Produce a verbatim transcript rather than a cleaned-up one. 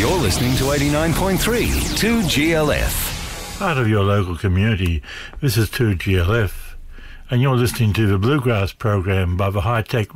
You're listening to eighty-nine point three two G L F. Part of your local community, this is two G L F, and you're listening to the Bluegrass program by the High Tech